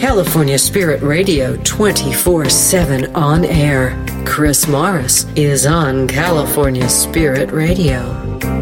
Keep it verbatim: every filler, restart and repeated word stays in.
California Spirit Radio twenty-four seven on air. Chris Morris is on California Spirit Radio.